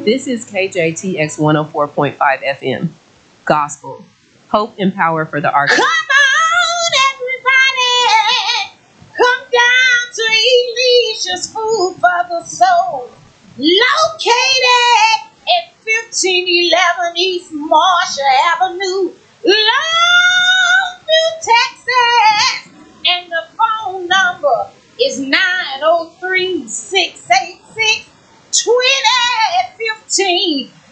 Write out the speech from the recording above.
This is KJTX 104.5 FM. Gospel. Hope and power for the artist. Come on, everybody. Come down to Alicia's Food for the Soul. Located at 1511 East Marshall Avenue, Longview, Texas. And the phone number is 903-686-2015.